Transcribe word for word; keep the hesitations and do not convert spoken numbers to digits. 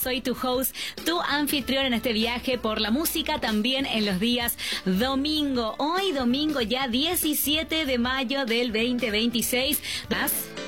soy tu host, tu anfitrión en este viaje por la música, también en los días domingo. Hoy domingo ya diecisiete de mayo del veinte veintiséis. Más